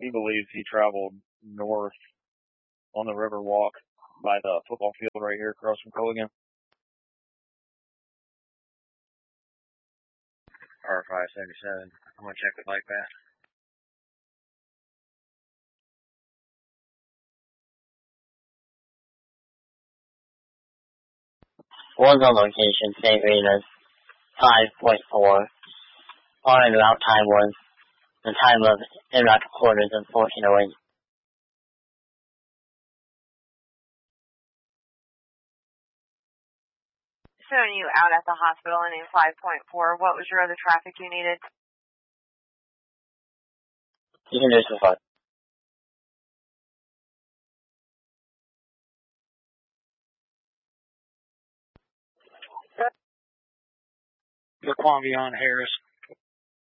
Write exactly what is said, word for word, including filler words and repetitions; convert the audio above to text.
He believes he traveled north on the River Walk by the football field right here across from Culligan. R five seventy-seven. I'm going to check it like that. Was on location, Saint Rena's, five point four. Our en route time was the time of en route quarters of fourteen oh eight. Showing you out at the hospital in five point four. What was your other traffic you needed? You can do so far. Your Quanvion Harris.